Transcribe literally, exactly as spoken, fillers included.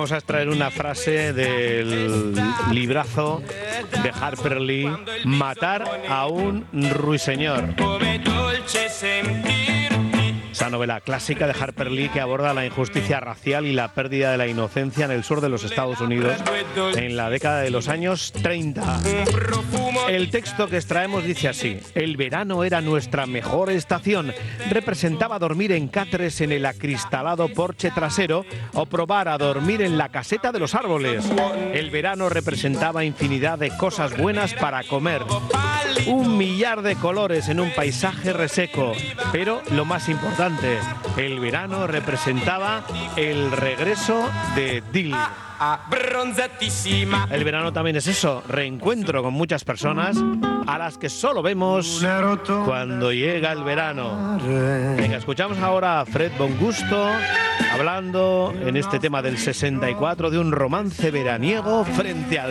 vamos a extraer una frase del librazo de Harper Lee, Matar a un ruiseñor. Esa novela clásica de Harper Lee que aborda la injusticia racial y la pérdida de la inocencia en el sur de los Estados Unidos en la década de los años treinta. El texto que extraemos dice así: el verano era nuestra mejor estación. Representaba dormir en catres en el acristalado porche trasero o probar a dormir en la caseta de los árboles. El verano representaba infinidad de cosas buenas para comer. Un millar de colores en un paisaje reseco. Pero lo más importante, el verano representaba el regreso de Dill. El verano también es eso, reencuentro con muchas personas a las que solo vemos cuando llega el verano. Venga, escuchamos ahora a Fred Von Gusto hablando en este tema del sesenta y cuatro de un romance veraniego frente al